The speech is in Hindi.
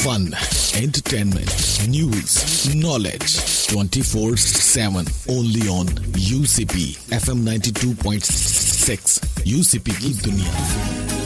fun, entertainment, news, knowledge 24/7 only on UCP FM 92.6 UCP की दुनिया।